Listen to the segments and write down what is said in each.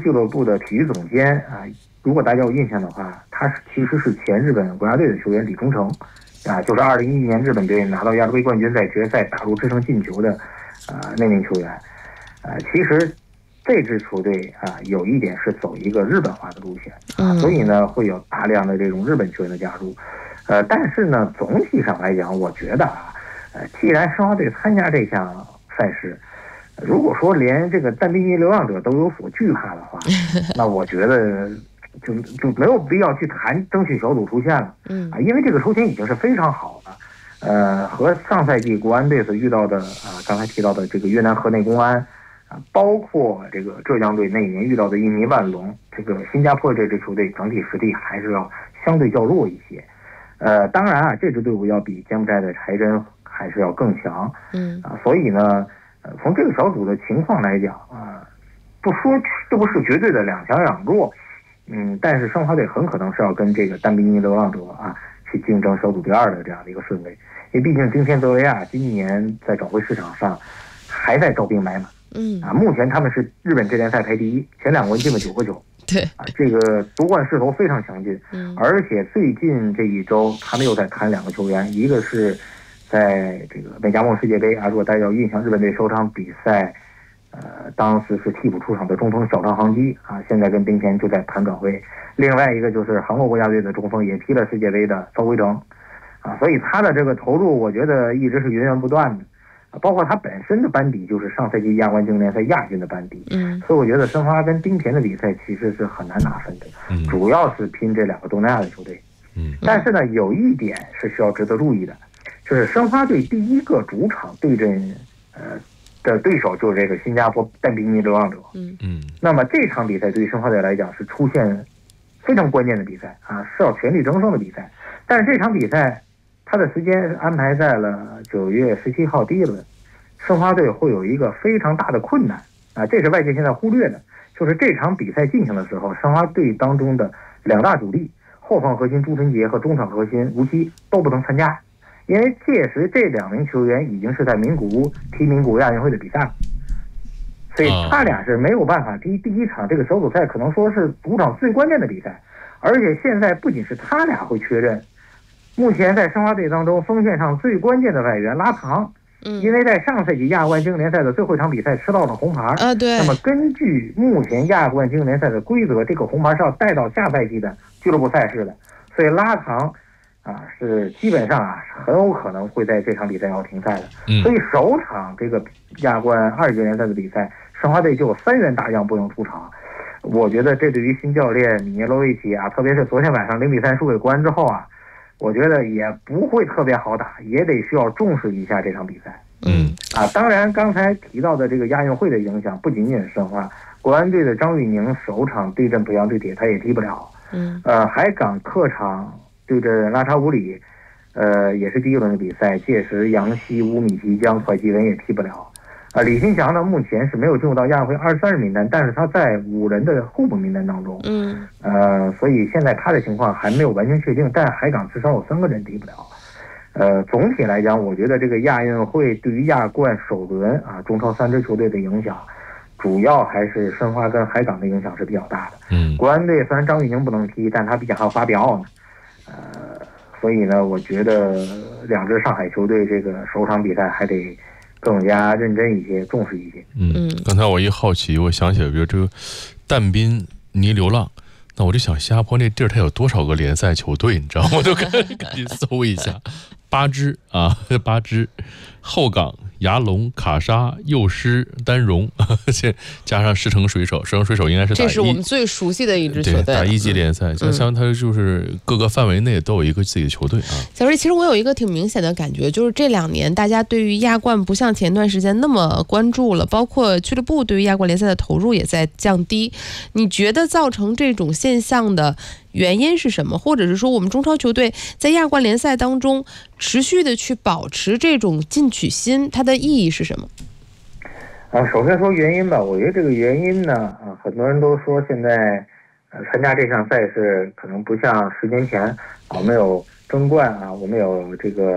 俱乐部的体育总监啊，如果大家有印象的话，他其实是前日本国家队的球员李忠诚啊，就是2011年日本队拿到亚洲杯冠军，在决赛打入制胜进球的那名球员。其实这支球队有一点是走一个日本化的路线所以呢会有大量的这种日本球员的加入。但是呢总体上来讲，我觉得既然申花队参加这项赛事，如果说连这个但宾尼流浪者都有所惧怕的话，那我觉得就没有必要去谈争取小组出线了。因为这个抽签已经是非常好了。和上赛季国安队所遇到的刚才提到的这个越南河内公安包括这个浙江队那一年遇到的印尼万隆，这个新加坡这支球队整体实力还是要相对较弱一些。当然这支队伍要比柬埔寨的柴真还是要更强。所以呢从这个小组的情况来讲不说是不是绝对的两强两弱，但是申花队很可能是要跟这个但宾尼流浪者去竞争小组第2的这样的一个顺位。因为毕竟丁天泽维亚今年在转会市场上还在招兵买马。目前他们是日本职联赛排第1，前2轮进了9个球。 对这个夺冠势头非常强劲。而且最近这一周他们又在谈2个球员，一个是在这个美加梦世界杯如果大家有印象，日本队首场比赛当时是替补出场的中锋小川航基现在跟丁田就在谈转会。另外一个就是韩国国家队的中锋，也踢了世界杯的赵辉成所以他的这个投入我觉得一直是源源不断的。包括他本身的班底就是上赛季亚冠经典联赛亚军的班底。所以我觉得申花跟丁田的比赛其实是很难拿分的。主要是拼这2个东南亚的球队。但是呢有一点是需要值得注意的，就是申花队第1个主场对阵的对手就是这个新加坡但宾尼流浪者。那么这场比赛对于申花队来讲是出现非常关键的比赛是要全力争胜的比赛。但是这场比赛它的时间安排在了9月17号第1轮，申花队会有一个非常大的困难这是外界现在忽略的，就是这场比赛进行的时候，申花队当中的2大主力后防核心朱晨杰和中场核心吴曦都不能参加，因为届时这2名球员已经是在名古屋踢名古屋亚运会的比赛了，所以他俩是没有办法踢第1场这个小组赛，可能说是主场最关键的比赛。而且现在不仅是他俩会缺阵，目前在申花队当中锋线上最关键的外援拉唐，因为在上赛季亚冠经典联赛的最后一场比赛吃到了红牌对。 那么根据目前亚冠经典联赛的规则，这个红牌是要带到下赛季的俱乐部赛事的，所以拉唐是基本上很有可能会在这场比赛要停赛的。所以首场这个亚冠2级联赛的比赛，申花队就有3员大将不能出场。我觉得这对于新教练米涅罗维奇特别是昨天晚上0-3输给国安之后我觉得也不会特别好打，也得需要重视一下这场比赛。当然刚才提到的这个亚运会的影响不仅仅是申花，国安队的张玉宁首场对阵北洋对铁他也踢不了。海港客场对阵拉查乌里也是第1轮的比赛，届时杨希、乌米吉江、怀吉文也踢不了。李新强呢目前是没有进入到亚运会23人名单，但是他在5人的候补名单当中。所以现在他的情况还没有完全确定，但海港至少有3个人踢不了。总体来讲，我觉得这个亚运会对于亚冠首轮中超3支球队的影响，主要还是申花跟海港的影响是比较大的。国安队虽然张玉宁不能踢，但他毕竟还要发比奥呢。所以呢，我觉得2支上海球队这个首场比赛还得更加认真一些，重视一些。 刚才我一好奇，我想起来，比如这个但宾尼流浪，那我就想新加坡那地儿它有多少个联赛球队，你知道吗？我就赶紧搜一下，8支8支，后港、牙龙、卡沙、幼狮、丹荣，加上石城水手，石城水手应该是打这是我们最熟悉的一支球队， 打1级联赛，像它就是各个范围内都有一个自己的球队小瑞，其实我有一个挺明显的感觉，就是这2年大家对于亚冠不像前段时间那么关注了，包括俱乐部对于亚冠联赛的投入也在降低。你觉得造成这种现象的原因是什么？或者是说我们中超球队在亚冠联赛当中持续的去保持这种进取心，它的意义是什么？ 首先说原因吧，我觉得这个原因呢，很多人都说现在参加这项赛事可能不像10年前我们有争冠我们有这个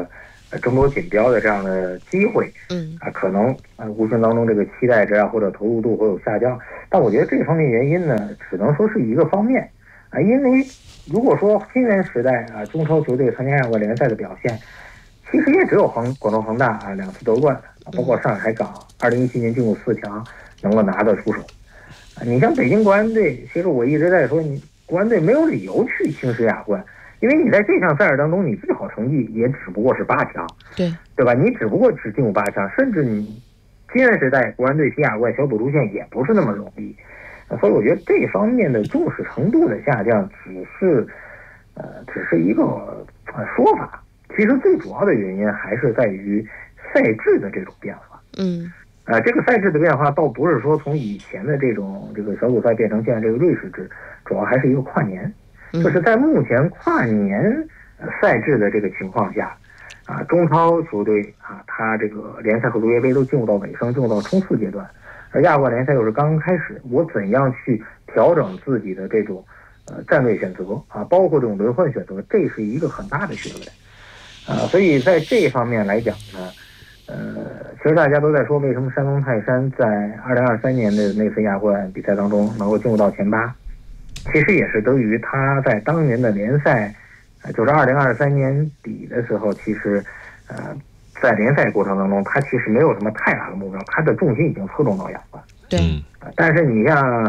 争夺锦标的这样的机会，可能无形当中这个期待值或者投入度会有下降。但我觉得这方面原因呢，只能说是一个方面因为如果说新人时代中超球队参加亚冠联赛的表现，其实也只有广州恒大2次夺冠，包括上海港2017年进入4强能够拿得出手。你像北京国安队，其实我一直在说，你国安队没有理由去轻视亚冠。因为你在这项赛事当中，你最好成绩也只不过是8强，对吧？你只不过只进入8强，甚至你新人时代国安队踢亚冠小组出线也不是那么容易，所以我觉得这方面的重视程度的下降，只是一个说法。其实最主要的原因还是在于赛制的这种变化。这个赛制的变化倒不是说从以前的这个小组赛变成现在这个瑞士制，主要还是一个跨年。就是在目前跨年赛制的这个情况下，中超球队它这个联赛和足协杯都进入到尾声，进入到冲刺阶段，而亚冠联赛又是刚刚开始，我怎样去调整自己的这种战略选择包括这种轮换选择，这是一个很大的学问所以在这方面来讲呢，其实大家都在说为什么山东泰山在2023年的那次亚冠比赛当中能够进入到前8。其实也是得益于他在当年的联赛，就是2023年底的时候，其实，在联赛过程当中，他其实没有什么太大的目标，他的重心已经侧重到亚冠。但是你像，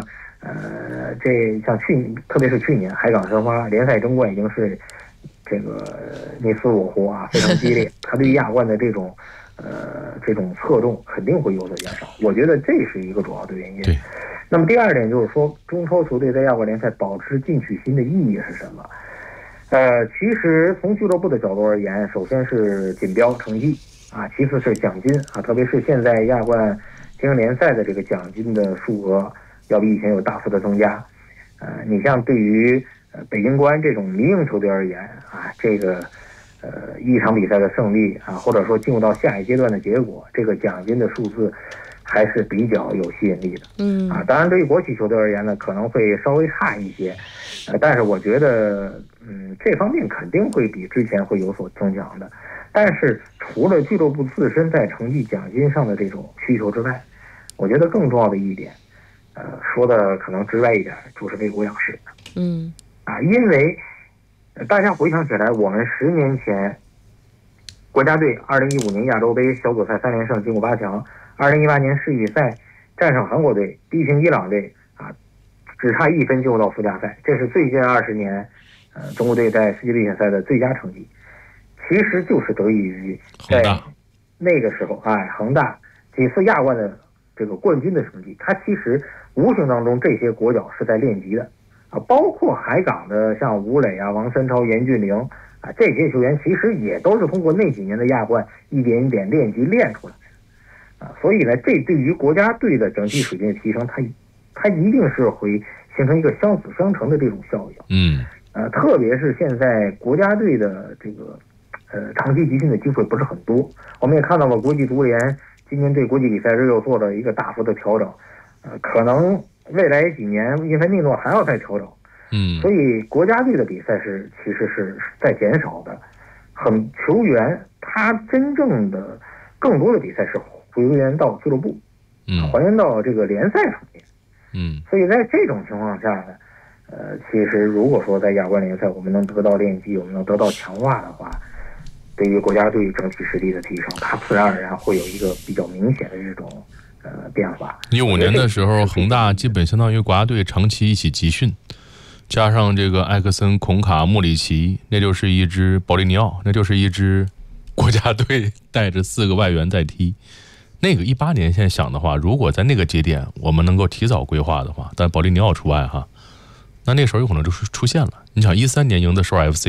特别是去年海港申花联赛争冠已经是这个你死我活非常激烈，他对亚冠的这种侧重肯定会有所减少。我觉得这是一个主要的原因。那么第二点就是说，中超球队在亚冠联赛保持进取心的意义是什么？其实从俱乐部的角度而言，首先是锦标成绩其次是奖金特别是现在亚冠精英联赛的这个奖金的数额要比以前有大幅的增加。你像对于北京国安这种民营球队而言这个一场比赛的胜利或者说进入到下一阶段的结果，这个奖金的数字还是比较有吸引力的。当然对于国企球队而言呢，可能会稍微差一些，但是我觉得这方面肯定会比之前会有所增强的。但是除了俱乐部自身在成绩奖金上的这种需求之外，我觉得更重要的一点，说的可能直白一点，就是为国养士。因为大家回想起来，我们10年前国家队2015年亚洲杯小组赛3连胜进入8强，2018年世预赛战胜韩国队，逼平伊朗队只差1分进入到附加赛，这是最近20年中国队在世界杯预选赛的最佳成绩。其实就是得益于在那个时候恒大几次亚冠的这个冠军的成绩，它其实无形当中这些国脚是在练级的包括海港的像吴磊王申超、严俊凌这些球员其实也都是通过那几年的亚冠一点一点练级练出来的所以呢，这对于国家队的整体水平的提升，它一定是会形成一个相辅相成的这种效应。特别是现在国家队的这个长期集训的机会不是很多，我们也看到了国际足联今年对国际比赛日又做了一个大幅的调整，可能未来几年印发命令还要再调整。所以国家队的比赛其实是在减少的，球员他真正的更多的比赛是回源到俱乐部，还原到这个联赛层面。所以在这种情况下呢，其实如果说在亚冠联赛我们能得到练级，我们能得到强化的话，对于国家队整体实力的提升，它自然而然会有一个比较明显的这种变化。 15年的时候，恒大基本相当于国家队长期一起集训，加上这个埃克森、孔卡、穆里奇，那就是一支保利尼奥，那就是一支国家队带着4个外援在踢。那个18年现在想的话，如果在那个节点我们能够提早规划的话，但保利尼奥除外那时候有可能就是出现了。你想13年赢的首尔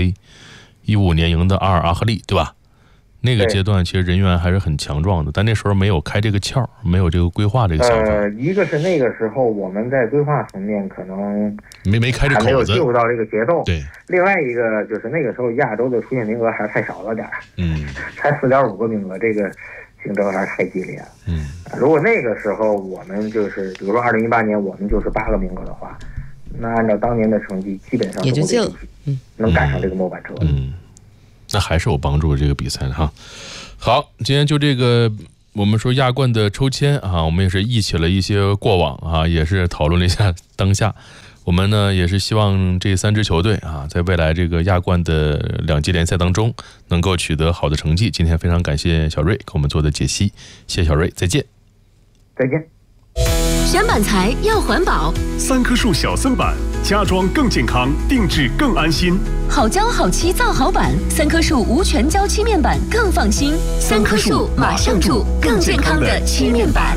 FC，15年赢的阿尔阿赫利，对吧？那个阶段其实人员还是很强壮的，但那时候没有开这个窍，没有这个规划这个想法。 一个是那个时候我们在规划层面可能没开这口子， 还没有进入到这个节奏。 对。 另外一个就是那个时候亚洲的出线名额还是太少了点才4.5个名额，这个竞争还是太激烈了。如果那个时候我们就是比如说2018年我们就是8个名额的话，那按照当年的成绩基本上也就进了， 能赶上这个末班车。 那还是有帮助这个比赛的哈。好，今天就这个我们说亚冠的抽签啊，我们也是忆起了一些过往啊，也是讨论了一下当下。我们呢也是希望这3支球队啊，在未来这个亚冠的2级联赛当中能够取得好的成绩。今天非常感谢小瑞给我们做的解析，谢谢小瑞，再见。 再见。 选板材要环保 ，3棵树小森板，家装更健康，定制更安心。 好胶好漆造好板，3棵树无全胶漆面板更放心。3棵树马上住更健康的漆面板。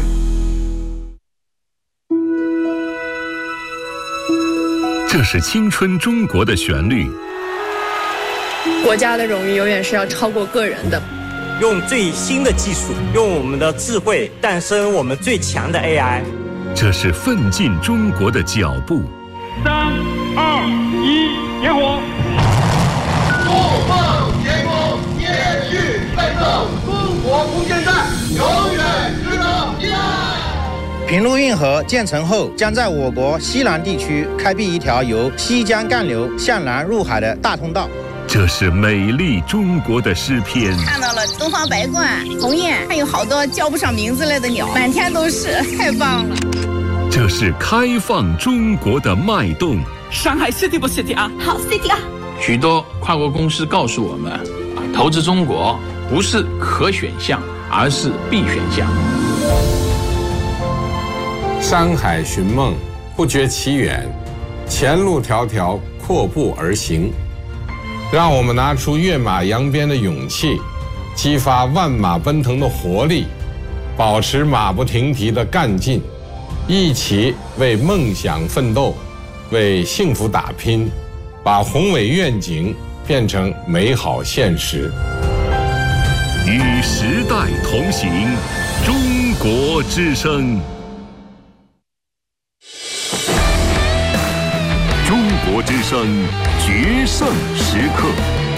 这是青春中国的旋律。 国家的荣誉永远是要超过个人的。 用最新的技术，用我们的智慧诞生我们最强的 AI。 这是奋进中国的脚步。 3、2、1，点火！ 不放天空，延续奋斗，中国空间站永远值得依赖。 平陆运河建成后，将在我国西南地区开辟一条由西江干流向南入海的大通道。 这是美丽中国的诗篇。 看到了东方白鹳、鸿雁，还有好多叫不上名字来的鸟，满天都是，太棒了。 这是开放中国的脉动。 上海 City 不 City 啊？ 好 City 啊！ 许多跨国公司告诉我们，投资中国不是可选项，而是必选项。 山海寻梦，不觉其远，前路迢迢，阔步而行。让我们拿出跃马扬鞭的勇气，激发万马奔腾的活力，保持马不停蹄的干劲，一起为梦想奋斗，为幸福打拼，把宏伟愿景变成美好现实。 与时代同行，中国之声。中国之声决胜时刻。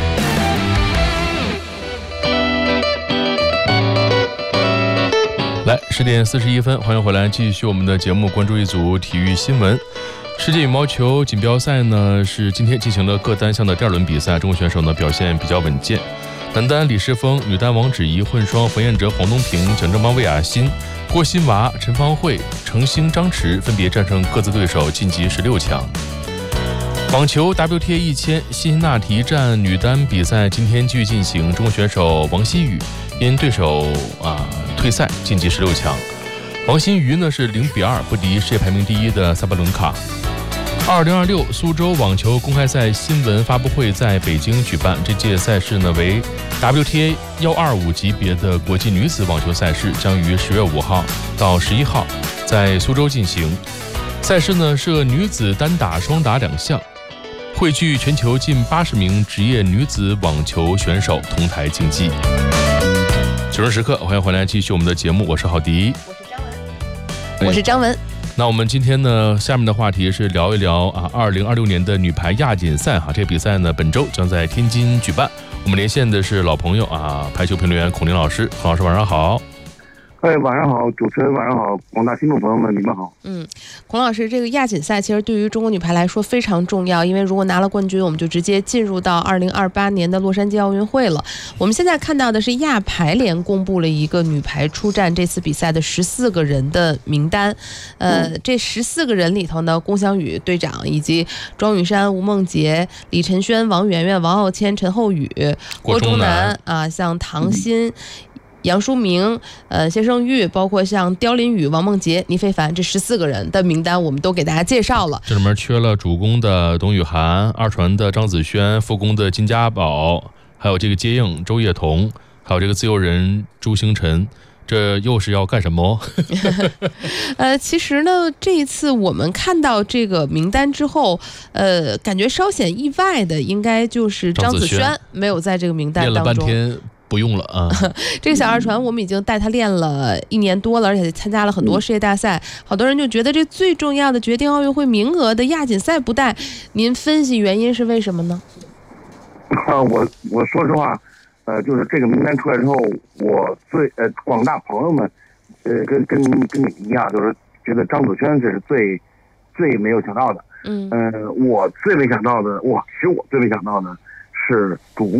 来，10点41分，欢迎回来，继续我们的节目，关注一组体育新闻。世界羽毛球锦标赛呢是今天进行了各单项的第2轮比赛，中国选手呢表现比较稳健。男单李诗沣，女单王芷怡，混双冯彦哲、黄东萍、蒋正邦、魏雅欣、郭欣娃、陈芳慧、程星、张弛分别战胜各自对手，晋级16强。网球 WTA 1000辛辛那提站女单比赛今天继续进行，中国选手王希雨因对手退赛晋级16强。王新瑜呢是0-2不敌世界排名第1的萨巴伦卡。2026苏州网球公开赛新闻发布会在北京举办，这届赛事呢为 WTA 125级别的国际女子网球赛事，将于10月5号到11号在苏州进行。赛事呢设女子单打、双打2项，汇聚全球近80名职业女子网球选手同台竞技。九声时刻，欢迎回来继续我们的节目，我是郝迪， 我是张文。 那我们今天呢，下面的话题是聊一聊2026年的女排亚锦赛这个比赛呢本周将在天津举办。我们连线的是老朋友排球评论员孔林老师，孔老师晚上好。 晚上好，主持人晚上好，广大听众朋友们，你们好。 孔老师，这个亚锦赛其实对于中国女排来说非常重要，因为如果拿了冠军，我们就直接进入到2028年的洛杉矶奥运会了。我们现在看到的是亚排联公布了一个女排出战这次比赛的14个人的名单。这14个人里头呢，龚翔宇队长以及庄宇珊、吴梦洁、李晨轩、王媛媛、王傲谦、陈厚宇、郭忠南像唐鑫、杨淑明、谢胜玉，包括像刁琳宇、王梦洁、倪非凡这14个人的名单，我们都给大家介绍了。 这里面缺了主攻的董雨涵、二传的张子萱、副攻的金家宝，还有这个接应周叶彤，还有这个自由人朱星辰。这又是要干什么？ 其实呢，这一次我们看到这个名单之后，感觉稍显意外的，应该就是张子萱没有在这个名单当中。 练了半天不用了这个小二传我们已经带他练了1年多了，而且参加了很多世界大赛。好多人就觉得这最重要的决定奥运会名额的亚锦赛不带，您分析原因是为什么呢？ 我说实话。就是这个名单出来之后，我广大朋友们，跟你一样，就是觉得张子萱这是最没有想到的。我最没想到的，其实我最没想到的是主攻线。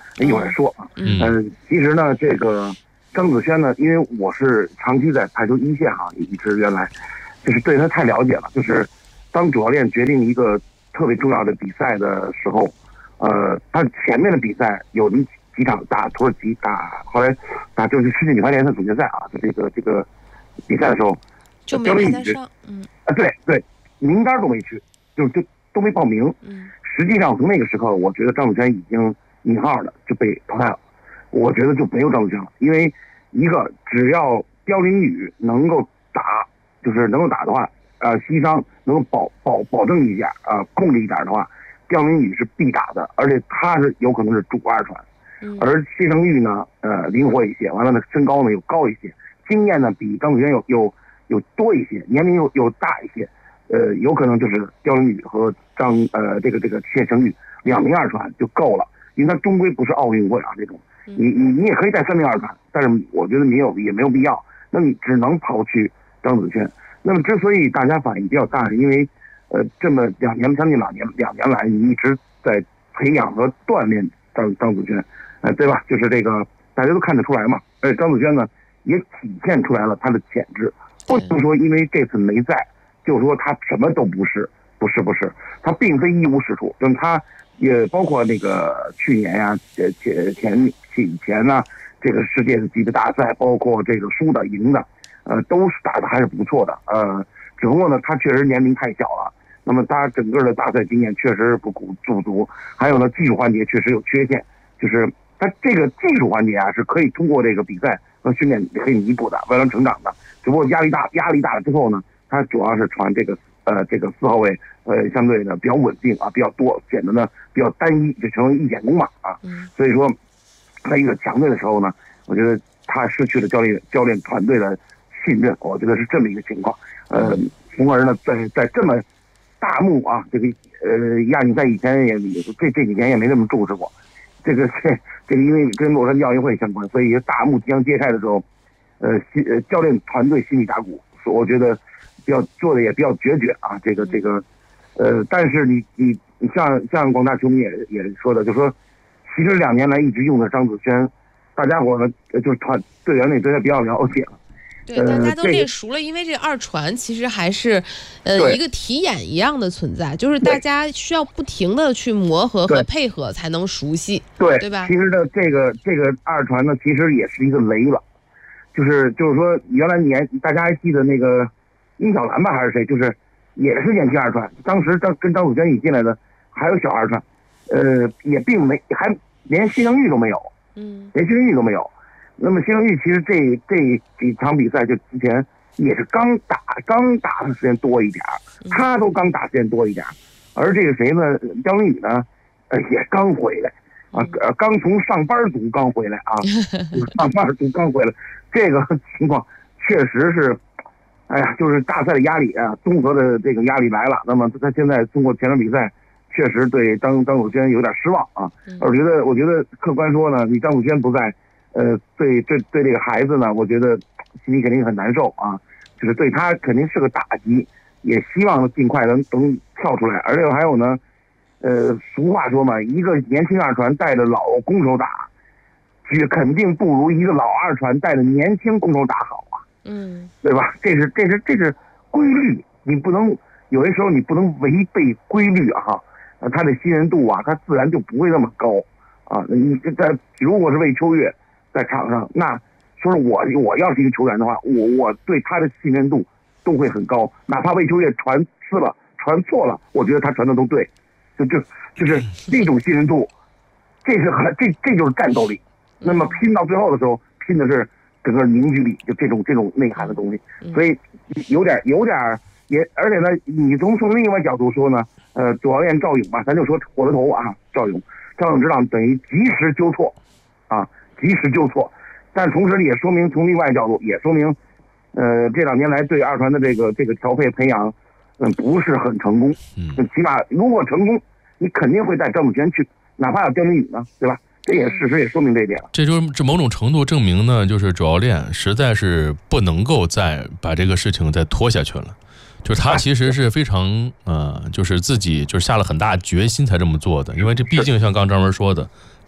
一会儿说啊。其实呢，这个张子轩呢，因为我是长期在排球一线哈，一直原来就是对他太了解了。就是当主教练决定一个特别重要的比赛的时候，他前面的比赛有几场打土耳其，后来打就是世界女排联赛总决赛啊，这个比赛的时候， 就没排得上。 对，名单都没去，就都没报名。实际上从那个时刻，我觉得张子轩已经引号的就被淘汰了。我觉得就没有张子轩了，因为一个只要刁琳宇能够打，就是能够打的话，西商能够保证一下控制一点的话，刁琳宇是必打的，而且他是有可能是主二传。而谢成玉呢，灵活一些，完了呢，身高呢又高一些，经验呢比张子轩有多一些，年龄又大一些，有可能就是刁琳宇和这个谢成玉2名二传就够了，因为他终归不是奥运会啊这种，你也可以带3名二传，但是我觉得也没有必要，那你只能抛去张子轩。那么之所以大家反应比较大，是因为这么将近2年来，你一直在培养和锻炼张子轩。对吧？就是这个大家都看得出来嘛。而且张子轩呢，也体现出来了他的潜质。不能说因为这次没在，就说他什么都不是，不是，他并非一无是处。就是他也包括那个去年呀、以前呢，这个世界级的大赛，包括这个输的赢的，都是打的还是不错的。只不过呢，他确实年龄太小了。那么他整个的大赛经验确实不足，还有呢，技术环节确实有缺陷，就是。他这个技术环节啊，是可以通过这个比赛和训练可以弥补的，慢慢成长的。只不过压力大了之后呢，他主要是传这个4号位，相对的比较稳定啊，比较多，显得呢比较单一，就成为一点攻嘛啊。所以说，在一个强队的时候呢，我觉得他失去了教练团队的信任，我觉得是这么一个情况。从而呢，在这么大幕啊，这个亚锦赛以前这几年也没那么重视过。这个因为跟洛杉矶奥运会相关，所以大幕即将揭开的时候，教练团队心里打鼓，我觉得做的也比较决绝啊。这个，但是你像广大球迷也说的，就说其实2年来一直用的张子轩，大家伙呢就是队员里对他比较了解了。 对，大家都练熟了，因为这二传其实还是一个题眼一样的存在，就是大家需要不停的去磨合和配合才能熟悉，对吧？ 其实呢，这个二传呢，其实也是一个雷了，就是说，原来大家还记得那个殷小兰吧，还是谁？就是也是年轻二传，当时跟张子轩一进来的还有小二传，也并没还连谢成玉都没有，连谢成玉都没有。那么谢成玉其实这几场比赛就之前也是刚打的时间多一点，他都刚打时间多一点，而这个谁呢，刁琳宇呢，也刚回来啊，刚从上班族刚回来啊，上班族刚回来，这个情况确实是，哎呀，就是大赛的压力啊，综合的这个压力来了。那么他现在通过前场比赛，确实对张子轩有点失望啊。我觉得客观说呢，你张子轩不在。对这个孩子呢，我觉得心里肯定很难受啊，就是对他肯定是个打击，也希望尽快能跳出来。而且还有呢，俗话说嘛，一个年轻二传带着老攻手打，肯定不如一个老二传带着年轻攻手打好啊，对吧？这是规律，你不能有些时候你不能违背规律啊，他的信任度啊，他自然就不会那么高啊。你如果是魏秋月在场上，那说是我要是一个球员的话，我对他的信任度都会很高，哪怕魏秋月传错了，我觉得他传的都对，就是这种信任度，这就是战斗力。那么拼到最后的时候，拼的是整个凝聚力，就这种内涵的东西。所以有点也，而且呢，你从另外角度说呢，主教练赵勇吧，咱就说火车头啊，赵勇指导等于及时纠错啊。但同时也说明，从另外角度也说明，这2年来对二传的这个调配培养，不是很成功。起码如果成功，你肯定会带张子轩去，哪怕有刁琳宇呢，对吧？这也事实也说明这一点了。 这某种程度证明呢，就是主教练实在是不能够再把这个事情再拖下去了。就是他其实是非常就是自己就是下了很大决心才这么做的，因为这毕竟像刚张文说的，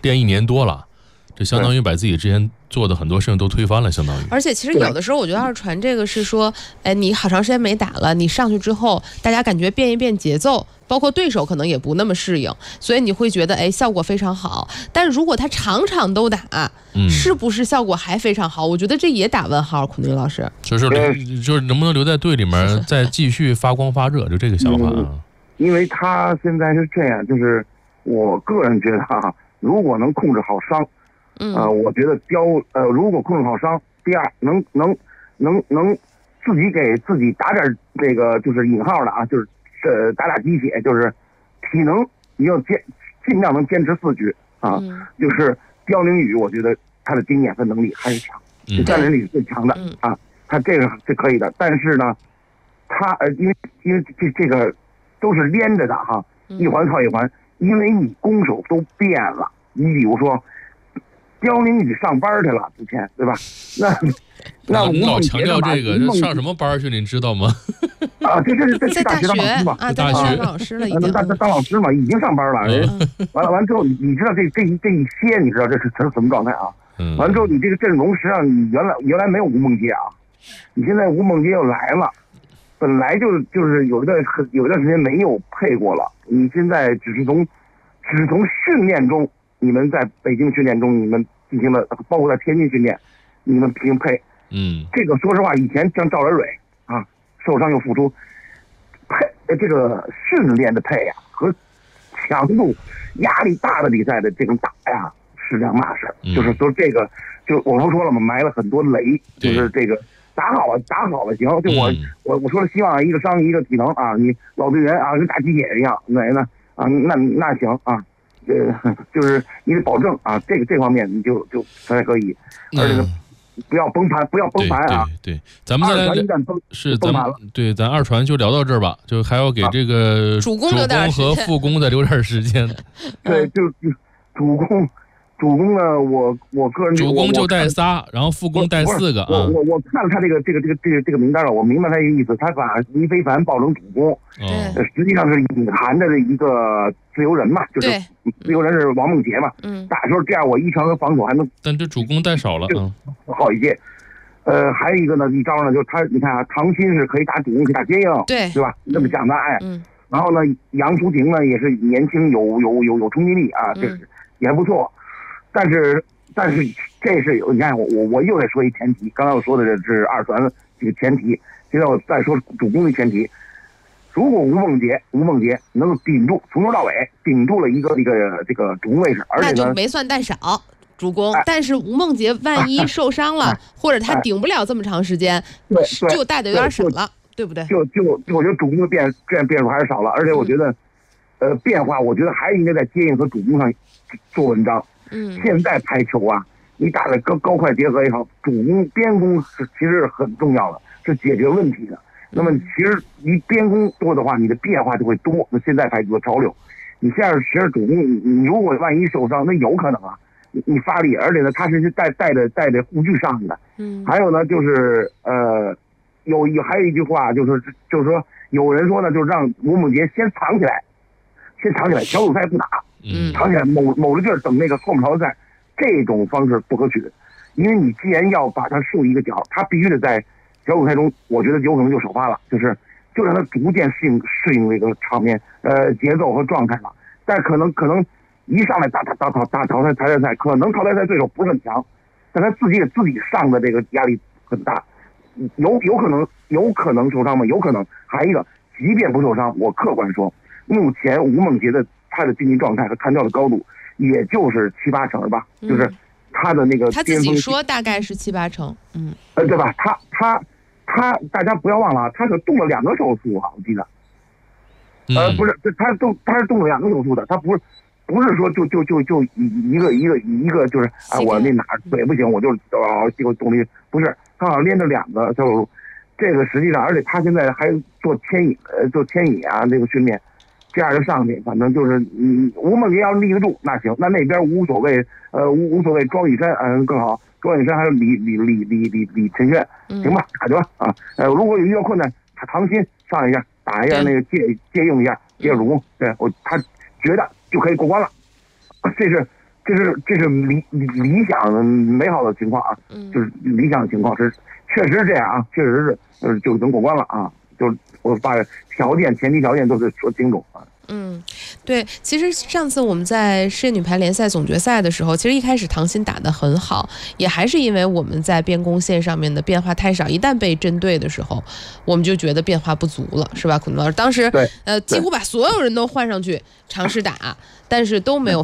练1年多了，这相当于把自己之前做的很多事情都推翻了，相当于。 而且其实有的时候我觉得二传这个是说，哎，你好长时间没打了，你上去之后，大家感觉变一变节奏，包括对手可能也不那么适应，所以你会觉得哎效果非常好。但是如果他场场都打，是不是效果还非常好？我觉得这也打问号，孔宁老师。 就是能不能留在队里面再继续发光发热，就这个想法啊。 因为他现在是这样，就是我个人觉得如果能控制好伤。我觉得如果控制好伤，第二能自己给自己打点这个就是引号的啊，就是打鸡血，就是体能你要尽量能坚持4局啊。就是刁宁宇，我觉得他的经验和能力还是强，战略力是最强的啊，他这个是可以的。但是呢，他因为这个都是连着的哈，一环靠一环，因为你攻守都变了，你比如说。刁宁宇上班去了，之前对吧？那你老强调这个，上什么班去？您知道吗？ 这大学当老师嘛， 大学老师了，已经当老师嘛，已经上班了。完之后，你知道这一些，你知道这是什么状态啊？完之后，你这个阵容实际上你原来没有吴梦洁啊，你现在吴梦洁又来了，本来就是有一段时间没有配过了，你现在只从训练中。你们在北京训练中，你们进行了，包括在天津训练，你们匹配，这个说实话，以前像赵蕊啊，受伤又复出，这个训练的配呀和强度、压力大的比赛的这种打呀是两码事。就是说这个，就我不说了嘛，埋了很多雷，就是这个打好了行。就我说了，希望一个伤一个体能啊，你老队员啊跟打鸡血一样，那行啊。就是你得保证啊，这方面你就才可以，而且不要崩盘啊！ 对，咱们再来咱二传就聊到这儿吧，就还要给这个主攻和副攻再留点时间。 对，就主攻呢，我个人主攻就带仨，然后副攻带4个啊。 我看了他这个名单了，我明白他这个意思，他把倪飞凡报成主攻，实际上是隐含着的一个自由人嘛，就是自由人是王梦洁嘛，打的时候这样我1传和防守还能， 但这主攻带少了好一些。还有一个呢，一招呢，就是他你看啊，唐鑫是可以打主攻，可以打接应，对吧？这么讲的然后呢，杨淑婷呢也是年轻有冲击力啊，这是也还不错。但是这是有，你看我又得说一前提，刚才我说的是二传这个前提，现在我再说主攻的前提。如果吴梦洁能够顶住，从头到尾顶住了一个这个主攻位置，而且呢， 那就没算带少主攻。但是吴梦洁万一受伤了，或者他顶不了这么长时间，就带的有点少了，对不对？ 就我觉得主攻的变数还是少了，而且我觉得，变化我觉得还是应该在接应和主攻上做文章。现在排球啊，你打的高快结合也好，主攻边攻其实很重要的，是解决问题的。那么其实你边攻多的话，你的变化就会多。那现在排球的潮流，你现在其实主攻，你如果万一受伤，那有可能啊，你发力，而且呢，他是带着护具上的。还有呢，就是还有一句话，就是说有人说呢，就是让吴梦洁先藏起来，小组赛不打。藏起来某个地儿等那个后面淘汰赛，这种方式不可取，因为你既然要把它竖一个角，他必须得在小组赛中，我觉得有可能就首发了，就让他逐渐适应这个场面节奏和状态了。但可能一上来打淘汰赛，可能淘汰赛对手不是很强，但他自己上的这个压力很大，有可能受伤吗？有可能。还有一个，即便不受伤，我客观说，目前吴梦洁的他的竞技状态和弹跳的高度，也就是7、8成吧，就是他的那个他自己说大概是7、8成， 对吧？他大家不要忘了，他可动了2个手术啊，我记得，不是，他是动了2个手术的，他不是说就一个就是我那哪腿不行，我就结果动力不是，他好像连着2个小手术，这个实际上，而且他现在还做牵引啊，这个训练。这样就上去，反正就是吴梦洁要立得住那行，那边无所谓庄雨山更好，庄雨山还有李晨轩，行吧，打去吧啊！如果有遇到困难，唐鑫上一下打一下那个借用一下主攻，对他觉得就可以过关了。这是这是理想的美好的情况啊，就是理想的情况是确实是这样啊，确实是就能过关了啊，就是我把前提条件都是说清楚啊。 对，其实上次我们在世界女排联赛总决赛的时候，其实一开始唐鑫打得很好，也还是因为我们在边攻线上面的变化太少，一旦被针对的时候，我们就觉得变化不足了，是吧，孔老师？当时几乎把所有人都换上去尝试打，但是都没有